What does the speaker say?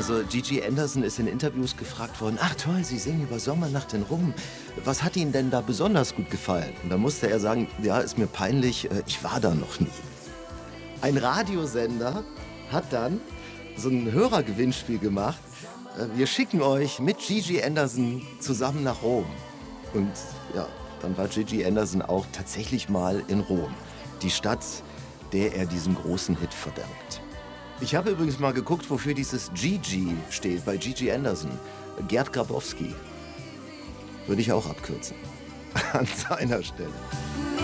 Also Gigi Anderson ist in Interviews gefragt worden, ach toll, Sie singen über Sommernacht in Rom. Was hat Ihnen denn da besonders gut gefallen? Und da musste er sagen, ja, ist mir peinlich, ich war da noch nie. Ein Radiosender hat dann so ein Hörergewinnspiel gemacht. Wir schicken euch mit Gigi Anderson zusammen nach Rom. Und ja, dann war Gigi Anderson auch tatsächlich mal in Rom. Die Stadt, der er diesen großen Hit verdankt. Ich habe übrigens mal geguckt, wofür dieses Gigi steht bei Gigi Anderson. Gerd Grabowski. Würde ich auch abkürzen. An seiner Stelle.